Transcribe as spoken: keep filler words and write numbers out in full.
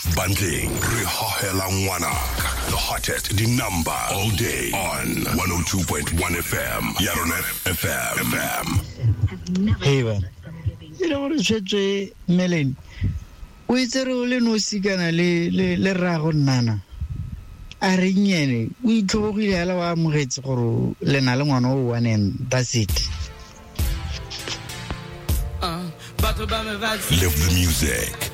Banting, re hohela ngwana. The hottest, the number all day on one oh two point one F M. Yarona F M. Hey, man. You know what it's Melanie? We tell you no sigana le le le rago nana. A re nyene, we tlogile ala wa mogetse gore le na le ngwana o one and that's it. Live the music.